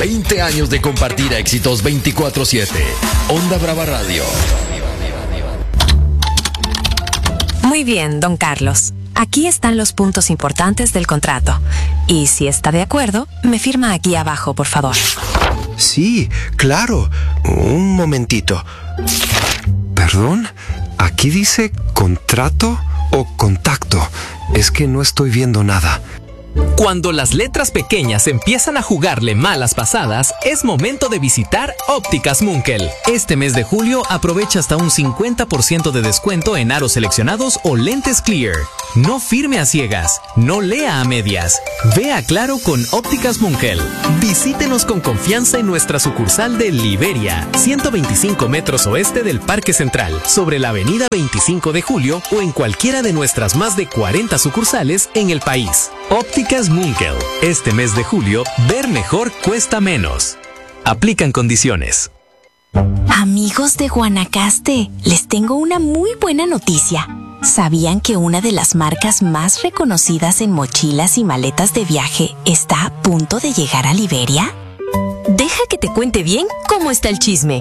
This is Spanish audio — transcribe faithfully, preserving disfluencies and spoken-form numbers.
veinte años de compartir éxitos veinticuatro siete. Onda Brava Radio. Muy bien, don Carlos. Aquí están los puntos importantes del contrato. Y si está de acuerdo, me firma aquí abajo, por favor. Sí, claro. Un momentito. ¿Perdón? ¿Aquí dice contrato o contacto? Es que no estoy viendo nada. Cuando las letras pequeñas empiezan a jugarle malas pasadas, es momento de visitar Ópticas Munkel. Este mes de julio aprovecha hasta un cincuenta por ciento de descuento en aros seleccionados o lentes Clear. No firme a ciegas, no lea a medias. Vea claro con Ópticas Munkel. Visítenos con confianza en nuestra sucursal de Liberia, ciento veinticinco metros oeste del Parque Central, sobre la avenida veinticinco de julio o en cualquiera de nuestras más de cuarenta sucursales en el país. Ópticas Munkel. Este mes de julio, ver mejor cuesta menos. Aplican condiciones. Amigos de Guanacaste, les tengo una muy buena noticia. ¿Sabían que una de las marcas más reconocidas en mochilas y maletas de viaje está a punto de llegar a Liberia? Deja que te cuente bien cómo está el chisme.